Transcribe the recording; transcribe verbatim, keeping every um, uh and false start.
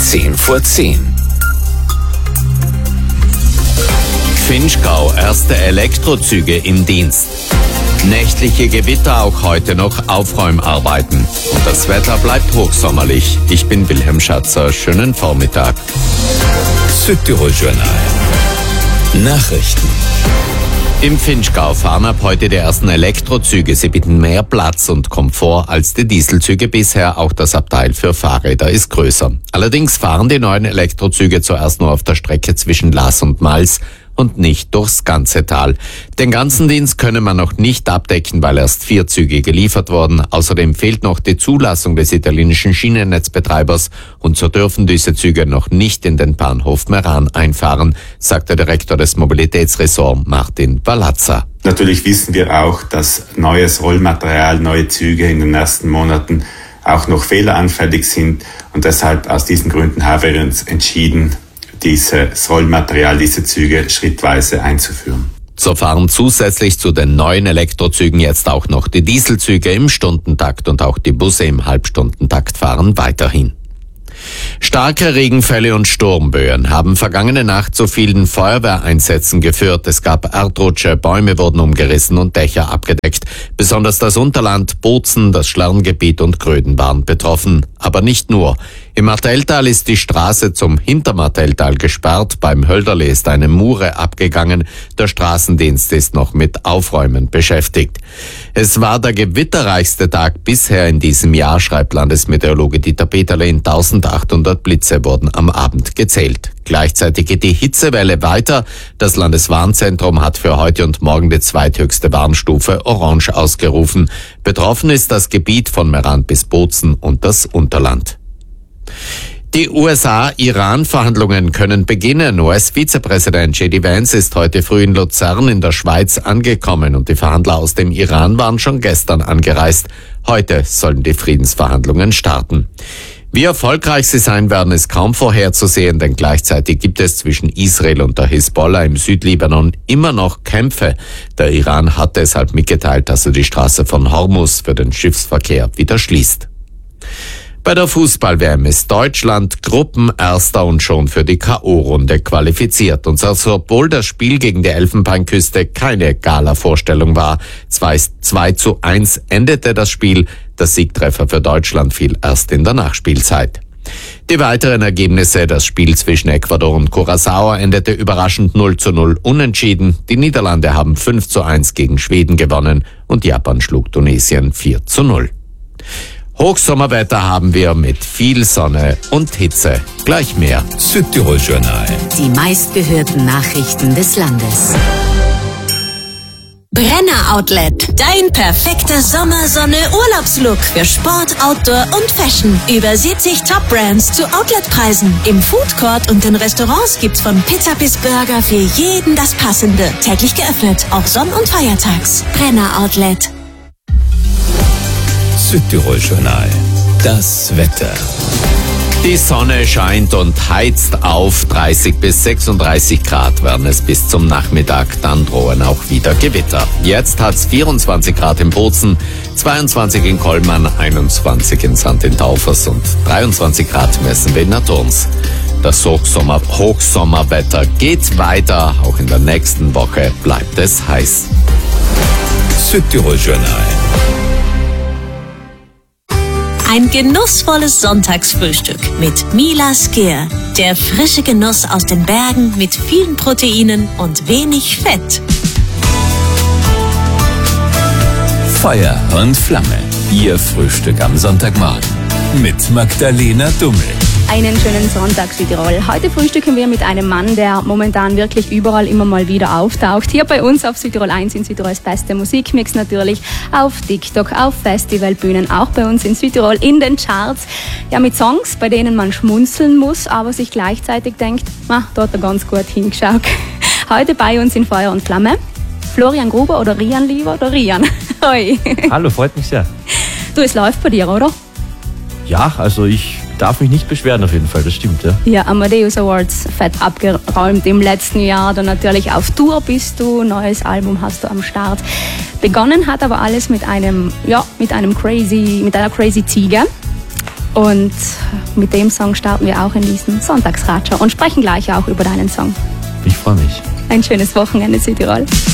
zehn vor zehn. Vinschgau, erste Elektrozüge im Dienst. Nächtliche Gewitter, auch heute noch Aufräumarbeiten. Und das Wetter bleibt hochsommerlich. Ich bin Wilhelm Schatzer. Schönen Vormittag. Südtirol Journal. Nachrichten. Im Vinschgau fahren ab heute die ersten Elektrozüge. Sie bieten mehr Platz und Komfort als die Dieselzüge bisher. Auch das Abteil für Fahrräder ist größer. Allerdings fahren die neuen Elektrozüge zuerst nur auf der Strecke zwischen Laas und Mals und nicht durchs ganze Tal. Den ganzen Dienst könne man noch nicht abdecken, weil erst vier Züge geliefert wurden. Außerdem fehlt noch die Zulassung des italienischen Schienennetzbetreibers und so dürfen diese Züge noch nicht in den Bahnhof Meran einfahren, sagt der Direktor des Mobilitätsressorts Martin Balazza. Natürlich wissen wir auch, dass neues Rollmaterial, neue Züge in den ersten Monaten auch noch fehleranfällig sind und deshalb aus diesen Gründen haben wir uns entschieden, dieses Rollmaterial, diese Züge schrittweise einzuführen. So fahren zusätzlich zu den neuen Elektrozügen jetzt auch noch die Dieselzüge im Stundentakt und auch die Busse im Halbstundentakt fahren weiterhin. Starke Regenfälle und Sturmböen haben vergangene Nacht zu vielen Feuerwehreinsätzen geführt. Es gab Erdrutsche, Bäume wurden umgerissen und Dächer abgedeckt. Besonders das Unterland, Bozen, das Schlerngebiet und Gröden waren betroffen. Aber nicht nur. Im Martelltal ist die Straße zum Hintermartelltal gesperrt. Beim Hölderle ist eine Mure abgegangen. Der Straßendienst ist noch mit Aufräumen beschäftigt. Es war der gewitterreichste Tag bisher in diesem Jahr, schreibt Landesmeteorologe Dieter Peterle. In eintausendachthundert Blitze wurden am Abend gezählt. Gleichzeitig geht die Hitzewelle weiter. Das Landeswarnzentrum hat für heute und morgen die zweithöchste Warnstufe Orange ausgerufen. Betroffen ist das Gebiet von Meran bis Bozen und das Unterland. Die U S A-Iran-Verhandlungen können beginnen. U S-Vizepräsident J D Vance ist heute früh in Luzern in der Schweiz angekommen und die Verhandler aus dem Iran waren schon gestern angereist. Heute sollen die Friedensverhandlungen starten. Wie erfolgreich sie sein werden, ist kaum vorherzusehen, denn gleichzeitig gibt es zwischen Israel und der Hisbollah im Südlibanon immer noch Kämpfe. Der Iran hat deshalb mitgeteilt, dass er die Straße von Hormuz für den Schiffsverkehr wieder schließt. Bei der Fußball-W M ist Deutschland Gruppenerster und schon für die K O-Runde qualifiziert. Und obwohl das Spiel gegen die Elfenbeinküste keine Gala-Vorstellung war, zwei zu eins endete das Spiel. Der Siegtreffer für Deutschland fiel erst in der Nachspielzeit. Die weiteren Ergebnisse: Das Spiel zwischen Ecuador und Curaçao endete überraschend null zu null unentschieden. Die Niederlande haben fünf zu eins gegen Schweden gewonnen und Japan schlug Tunesien vier zu null. Hochsommerwetter haben wir mit viel Sonne und Hitze. Gleich mehr. Südtirol Journal. Die meistgehörten Nachrichten des Landes. Brenner Outlet. Dein perfekter Sommersonne-Urlaubslook für Sport, Outdoor und Fashion. Über siebzig Top-Brands zu Outletpreisen. Im Foodcourt und in Restaurants gibt's von Pizza bis Burger für jeden das Passende. Täglich geöffnet, auch Sonn- und Feiertags. Brenner Outlet. Südtirol Journal. Das Wetter. Die Sonne scheint und heizt auf. dreißig bis sechsunddreißig Grad werden es bis zum Nachmittag. Dann drohen auch wieder Gewitter. Jetzt hat's vierundzwanzig Grad in Bozen, zweiundzwanzig in Kollmann, einundzwanzig in Sankt in Taufers und dreiundzwanzig Grad messen wir in Naturns. Das Hochsommer Hochsommerwetter geht weiter. Auch in der nächsten Woche bleibt es heiß. Südtirol Journal. Ein genussvolles Sonntagsfrühstück mit Mila Skier. Der frische Genuss aus den Bergen mit vielen Proteinen und wenig Fett. Feuer und Flamme. Ihr Frühstück am Sonntagmorgen. Mit Magdalena Dummel. Einen schönen Sonntag, Südtirol. Heute frühstücken wir mit einem Mann, der momentan wirklich überall immer mal wieder auftaucht. Hier bei uns auf Südtirol eins in Südtirols beste Musikmix natürlich, auf TikTok, auf Festivalbühnen, auch bei uns in Südtirol in den Charts. Ja, mit Songs, bei denen man schmunzeln muss, aber sich gleichzeitig denkt, na, da hat er ganz gut hingeschaut. Heute bei uns in Feuer und Flamme, Florian Gruber oder Rian lieber oder Rian? Hoi. Hallo, freut mich sehr. Du, es läuft bei dir, oder? Ja, also ich darf mich nicht beschweren auf jeden Fall, das stimmt, ja. Ja, Amadeus Awards fett abgeräumt im letzten Jahr. Dann natürlich auf Tour bist du, neues Album hast du am Start. Begonnen hat aber alles mit einem, ja, mit einem crazy, mit einer crazy Ziege. Und mit dem Song starten wir auch in diesen Sonntagsratscher und sprechen gleich auch über deinen Song. Ich freue mich. Ein schönes Wochenende, Südtirol.